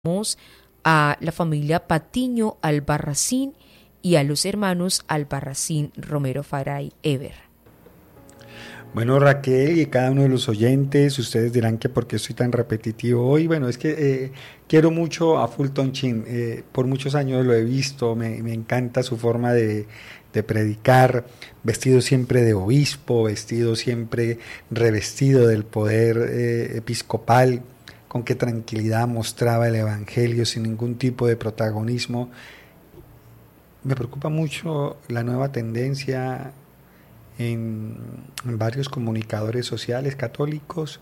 a la familia Patiño Albarracín y a los hermanos Albarracín Romero Faray Ever. Bueno, Raquel y cada uno de los oyentes, ustedes dirán que por qué estoy tan repetitivo hoy. Bueno, es que quiero mucho a Fulton Sheen, por muchos años lo he visto, me encanta su forma de predicar, vestido siempre de obispo, vestido siempre revestido del poder episcopal, con qué tranquilidad mostraba el evangelio sin ningún tipo de protagonismo. Me preocupa mucho la nueva tendencia en varios comunicadores sociales católicos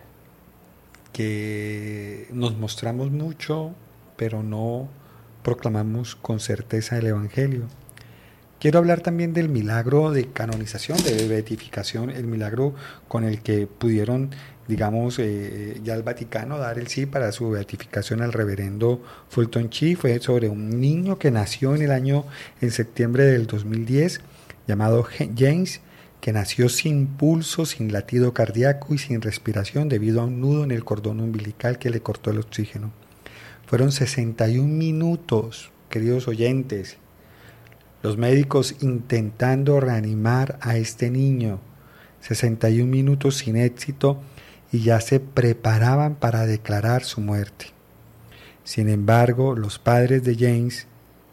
que nos mostramos mucho, pero no proclamamos con certeza el evangelio. Quiero hablar también del milagro de canonización, de beatificación, el milagro con el que pudieron, digamos, ya el Vaticano dar el sí para su beatificación al reverendo Fulton Sheen. Fue sobre un niño que nació en septiembre del 2010, llamado James, que nació sin pulso, sin latido cardíaco y sin respiración debido a un nudo en el cordón umbilical que le cortó el oxígeno. Fueron 61 minutos, queridos oyentes, los médicos intentando reanimar a este niño, 61 minutos sin éxito, y ya se preparaban para declarar su muerte. Sin embargo, los padres de James,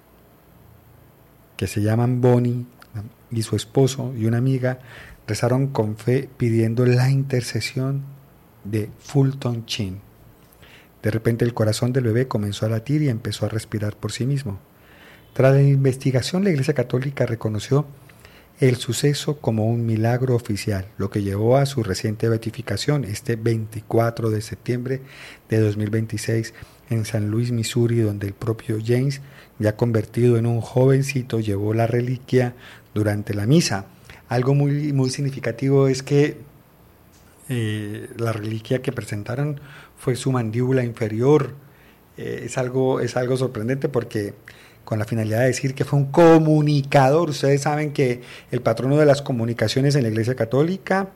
que se llaman Bonnie, y su esposo y una amiga, rezaron con fe pidiendo la intercesión de Fulton Sheen. De repente el corazón del bebé comenzó a latir y empezó a respirar por sí mismo. Tras la investigación, la Iglesia Católica reconoció el suceso como un milagro oficial, lo que llevó a su reciente beatificación este 24 de septiembre de 2026 en San Luis, Missouri, donde el propio James, ya convertido en un jovencito, llevó la reliquia durante la misa. Algo muy, muy significativo es que la reliquia que presentaron fue su mandíbula inferior. Es algo sorprendente porque con la finalidad de decir que fue un comunicador. Ustedes saben que el patrono de las comunicaciones en la Iglesia Católica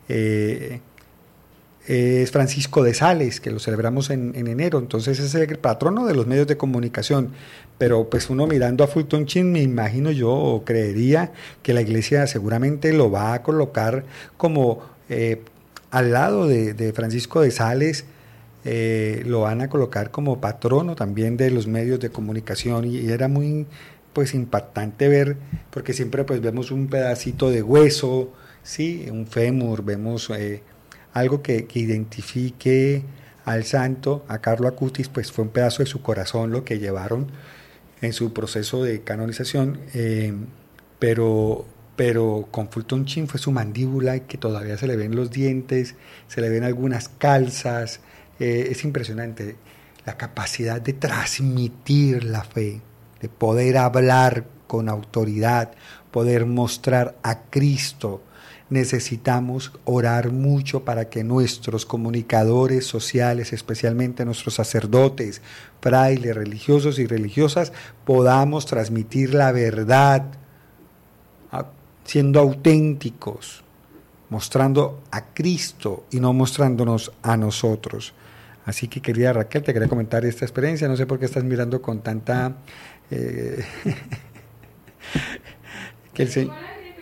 es Francisco de Sales, que lo celebramos en enero, entonces es el patrono de los medios de comunicación. Pero pues uno mirando a Fulton Sheen, me imagino yo, o creería que la Iglesia seguramente lo va a colocar como al lado de Francisco de Sales. Lo van a colocar como patrono también de los medios de comunicación, y era muy pues impactante ver, porque siempre pues vemos un pedacito de hueso, sí, un fémur, vemos algo que identifique al santo. A Carlo Acutis pues fue un pedazo de su corazón lo que llevaron en su proceso de canonización, pero con Fulton Sheen fue su mandíbula, que todavía se le ven los dientes, se le ven algunas calzas. Es impresionante la capacidad de transmitir la fe, de poder hablar con autoridad, poder mostrar a Cristo. Necesitamos orar mucho para que nuestros comunicadores sociales, especialmente nuestros sacerdotes, frailes, religiosos y religiosas, podamos transmitir la verdad, siendo auténticos, mostrando a Cristo y no mostrándonos a nosotros. Así que, querida Raquel, te quería comentar esta experiencia. No sé por qué estás mirando con tanta... que el Señor...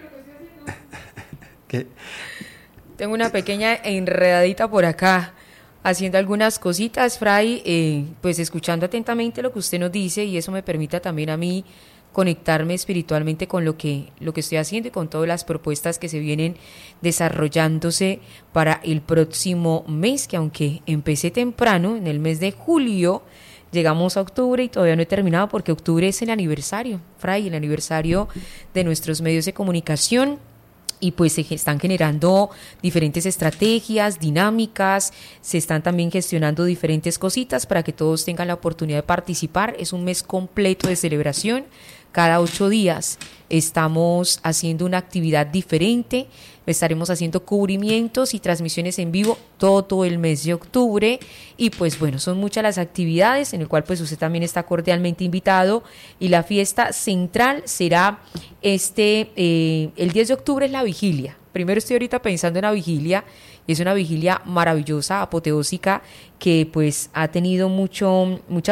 Tengo una pequeña enredadita por acá, haciendo algunas cositas, Fray, pues escuchando atentamente lo que usted nos dice, y eso me permite también a mí conectarme espiritualmente con lo que estoy haciendo y con todas las propuestas que se vienen desarrollándose para el próximo mes, que aunque empecé temprano, en el mes de julio, llegamos a octubre y todavía no he terminado, porque octubre es el aniversario, Fray, el aniversario de nuestros medios de comunicación. Y pues se están generando diferentes estrategias, dinámicas, se están también gestionando diferentes cositas para que todos tengan la oportunidad de participar. Es un mes completo de celebración. Cada 8 días estamos haciendo una actividad diferente. Estaremos haciendo cubrimientos y transmisiones en vivo todo el mes de octubre. Y pues bueno, son muchas las actividades en el cual pues usted también está cordialmente invitado. Y la fiesta central será el 10 de octubre, es la vigilia. Primero estoy ahorita pensando en la vigilia, Es una vigilia maravillosa, apoteósica, que pues ha tenido mucha